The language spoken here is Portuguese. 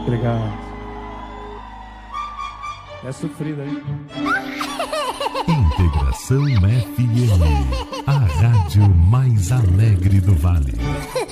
Obrigado. É sofrida, hein? Integração FM, a rádio mais alegre do Vale.